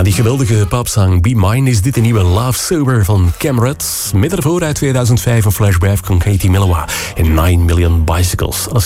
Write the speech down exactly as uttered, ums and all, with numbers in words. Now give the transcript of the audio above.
die geweldige popsong Be Mine is dit de nieuwe Love Sober van Camrad. Met ervoor uit tweeduizend vijf een flashback van Katie Melua en nine million Bicycles. Alles